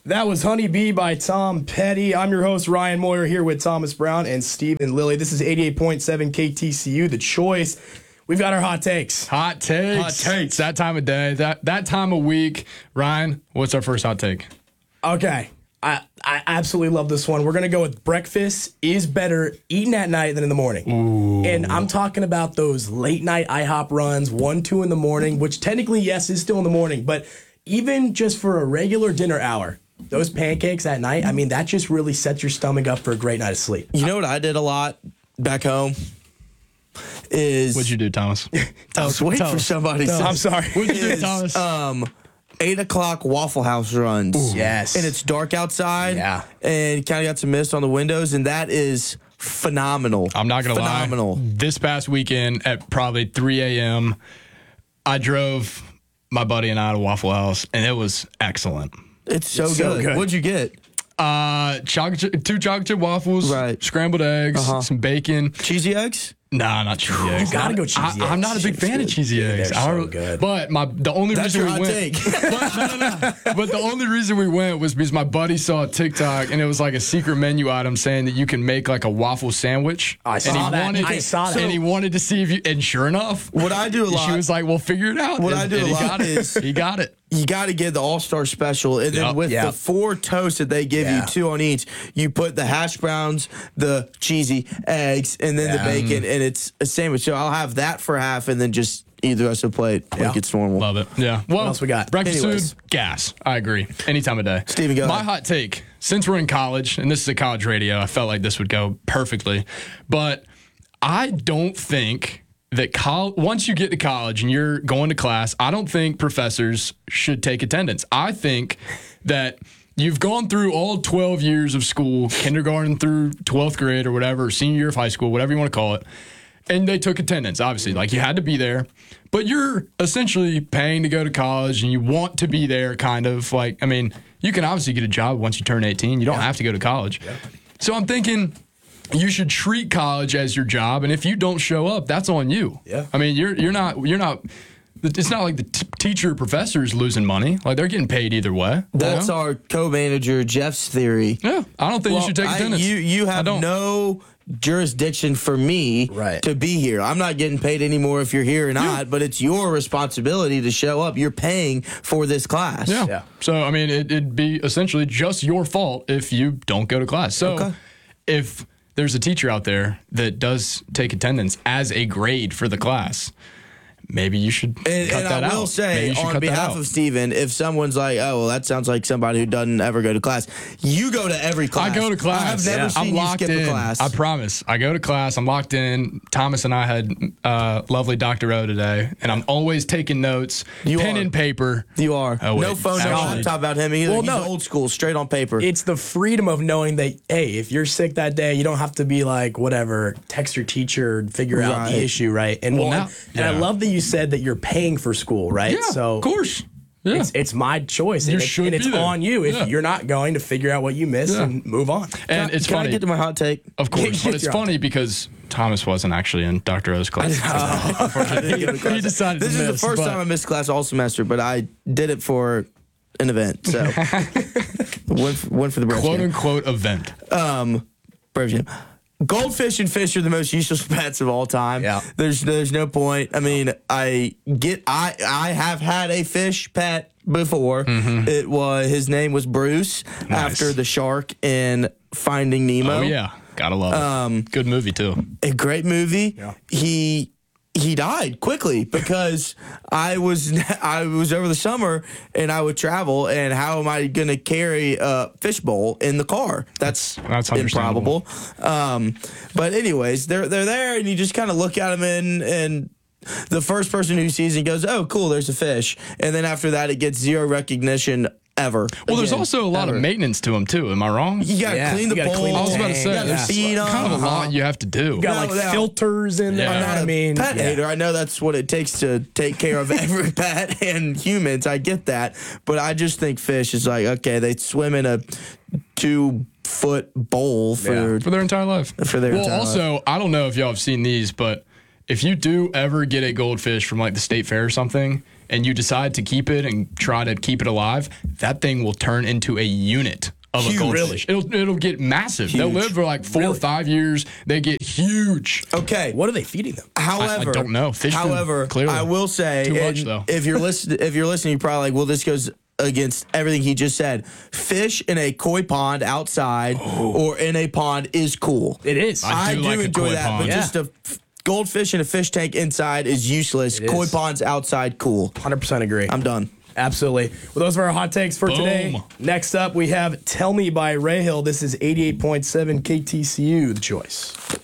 That was Honey Bee by Tom Petty. I'm your host, Ryan Moyer, here with Thomas Brown and Stephen Lilly. This is 88.7 KTCU, The Choice. We've got our hot takes. Hot takes. It's that time of day, that time of week. Ryan, what's our first hot take? Okay. I absolutely love this one. We're going to go with breakfast is better eaten at night than in the morning. Ooh. And I'm talking about those late night IHOP runs, 1, 2 in the morning, which technically, yes, is still in the morning. But even just for a regular dinner hour, those pancakes at night, I mean, that just really sets your stomach up for a great night of sleep. You know what I did a lot back home? What'd you do, Thomas? I was waiting for somebody to say. I'm sorry. What'd you do, Thomas? 8 o'clock Waffle House runs. Ooh, yes. And it's dark outside. Yeah. And kind of got some mist on the windows, and that is phenomenal. I'm not going to lie. This past weekend at probably 3 a.m., I drove my buddy and I to Waffle House, and it was excellent. It's so good. What'd you get? 2 chocolate chip waffles, right. Scrambled eggs, some bacon. Cheesy eggs? Nah, not cheesy eggs. You gotta go cheesy eggs. I'm not a big fan of cheesy eggs. They're so good. But the only That's reason your we hot went, take. but the only reason we went was because my buddy saw a TikTok and it was like a secret menu item saying that you can make like a waffle sandwich. I saw that. And he wanted to see if you. And sure enough, what I do a lot. She was like, "Well, figure it out." What I do a lot is he got it. You got to get the All-Star Special, and then with the 4 toasts that they give you, 2 on each, you put the hash browns, the cheesy eggs, and then the bacon, and it's a sandwich. So I'll have that for half, and then just eat the rest of the plate like it's normal. Love it. Yeah. What else we got? Breakfast food, gas. I agree. Any time of day. Steven, go ahead. My hot take, since we're in college, and this is a college radio, I felt like this would go perfectly, but I don't think that once you get to college and you're going to class, I don't think professors should take attendance. I think that you've gone through all 12 years of school, kindergarten through 12th grade or whatever, senior year of high school, whatever you want to call it, and they took attendance, obviously. Like, you had to be there, but you're essentially paying to go to college and you want to be there, kind of. Like, I mean, you can obviously get a job once you turn 18. You don't have to go to college. Yeah. So I'm thinking you should treat college as your job, and if you don't show up, that's on you. Yeah. I mean, you're not. It's not like the teacher professor's losing money. Like, they're getting paid either way. That's our co-manager Jeff's theory. Yeah, I don't think you should take attendance. You have no jurisdiction for me to be here. I'm not getting paid anymore if you're here or not, but it's your responsibility to show up. You're paying for this class. Yeah. So, I mean, it'd be essentially just your fault if you don't go to class. So, if there's a teacher out there that does take attendance as a grade for the class, maybe you should cut that out. And I will say, on behalf of Steven, if someone's like, oh, well, that sounds like somebody who doesn't ever go to class, you go to every class. I go to class. I've never seen you skip a class. I promise. I go to class. I'm locked in. Thomas and I had lovely Dr. O today, and I'm always taking notes, pen and paper. You are. Oh, no phone, no laptop about him either. He's old school, straight on paper. It's the freedom of knowing that, hey, if you're sick that day, you don't have to be like, whatever, text your teacher and figure out the issue, right? And, I love that you said that you're paying for school, right? Yeah, so of course. Yeah. It's my choice. And it's on you if you're not going to figure out what you missed and move on. And it's funny. Can I get to my hot take? Of course. But it's funny because Thomas wasn't actually in Dr. O's class. He decided This is the first time I missed class all semester, but I did it for an event. So went for the quote unquote event. Braves game. Goldfish and fish are the most useless pets of all time. Yeah. There's no point. I mean, I have had a fish pet before. Mm-hmm. His name was Bruce, after the shark in Finding Nemo. Oh yeah, gotta love it. Good movie too. A great movie. Yeah. He died quickly because I was over the summer and I would travel, and how am I going to carry a fishbowl in the car? That's improbable. But anyways, they're there, and you just kind of look at them, and the first person who sees it goes, "Oh, cool, there's a fish," and then after that, it gets zero recognition ever. Well, there's also a lot of maintenance to them too. Am I wrong? You gotta clean the bowl. I was about to say, there's kind of a lot you have to do. You got filters in there. I'm not a pet hater. I know that's what it takes to take care of every pet and humans. I get that, but I just think fish is like, okay, they swim in a 2-foot bowl for their entire life. Life. I don't know if y'all have seen these, but if you do ever get a goldfish from like the state fair or something, and you decide to keep it and try to keep it alive, that thing will turn into a unit of a goldfish. It'll get massive. They'll live for like 4 or 5 years. They get huge. Okay. What are they feeding them? However, I don't know. Fish food, however, clearly. I will say, Too much, though. if you're listening, you're probably like, well, this goes against everything he just said. Fish in a koi pond outside or in a pond is cool. It is. I do like a enjoy koi that, pond. but just a goldfish in a fish tank inside is useless. It Koi is. ponds outside, cool. 100% agree. I'm done. Absolutely. Well, those are our hot takes for today. Boom. Next up, we have Tell Me by Ray Hill. This is 88.7 KTCU, The Choice.